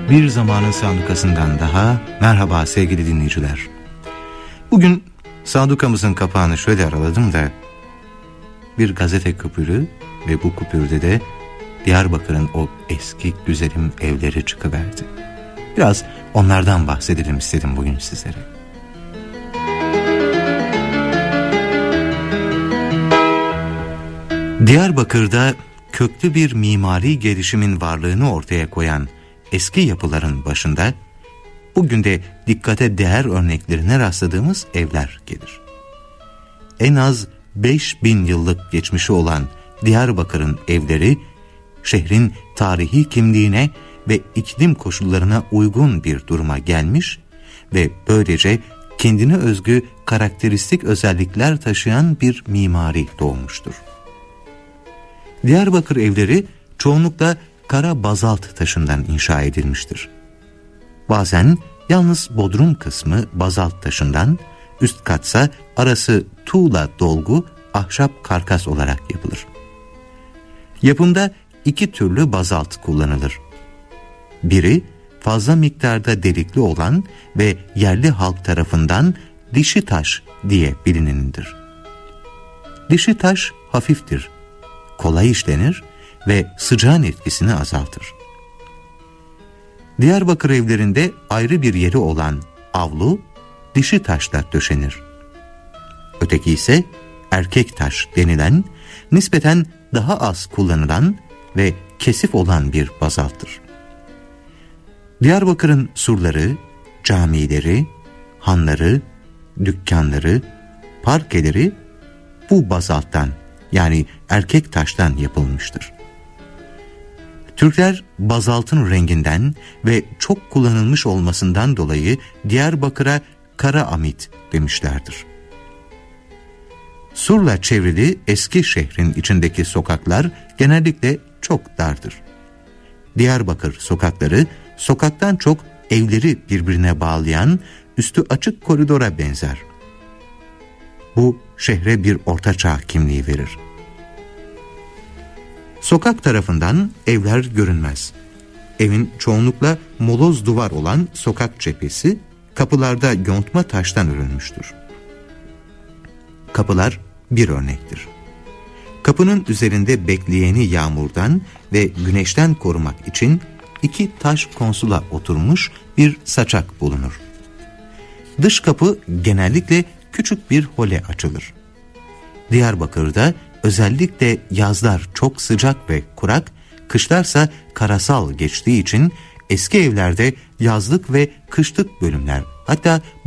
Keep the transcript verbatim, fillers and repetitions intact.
Bir Zamanın Sandukası'ndan daha merhaba sevgili dinleyiciler. Bugün sandukamızın kapağını şöyle araladım da bir gazete küpürü ve bu küpürde de Diyarbakır'ın o eski güzelim evleri çıkıverdi. Biraz onlardan bahsedelim istedim bugün sizlere. Diyarbakır'da köklü bir mimari gelişimin varlığını ortaya koyan eski yapıların başında bugün de dikkate değer örneklerine rastladığımız evler gelir. En az beş bin yıllık geçmişi olan Diyarbakır'ın evleri, şehrin tarihi kimliğine ve iklim koşullarına uygun bir duruma gelmiş ve böylece kendine özgü karakteristik özellikler taşıyan bir mimari doğmuştur. Diyarbakır evleri çoğunlukla kara bazalt taşından inşa edilmiştir. Bazen yalnız bodrum kısmı bazalt taşından, üst katsa arası tuğla dolgu ahşap karkas olarak yapılır. Yapımda iki türlü bazalt kullanılır. Biri fazla miktarda delikli olan ve yerli halk tarafından dişi taş diye bilinindir. Dişi taş hafiftir, kolay işlenir ve sıcağın etkisini azaltır. Diyarbakır evlerinde ayrı bir yeri olan avlu dişi taşla döşenir. Öteki ise erkek taş denilen, nispeten daha az kullanılan ve kesif olan bir bazalttır. Diyarbakır'ın surları, camileri, hanları, dükkanları, parkeleri bu bazalttan yani erkek taştan yapılmıştır. Türkler bazaltın renginden ve çok kullanılmış olmasından dolayı Diyarbakır'a Kara Amit demişlerdir. Surla çevrili eski şehrin içindeki sokaklar genellikle çok dardır. Diyarbakır sokakları sokaktan çok evleri birbirine bağlayan üstü açık koridora benzer. Bu şehre bir ortaçağ kimliği verir. Sokak tarafından evler görünmez. Evin çoğunlukla moloz duvar olan sokak cephesi kapılarda yontma taştan örülmüştür. Kapılar bir örnektir. Kapının üzerinde bekleyeni yağmurdan ve güneşten korumak için iki taş konsula oturmuş bir saçak bulunur. Dış kapı genellikle küçük bir hole açılır. Diyarbakır'da özellikle yazlar çok sıcak ve kurak, kışlarsa karasal geçtiği için eski evlerde yazlık ve kışlık bölümler, hatta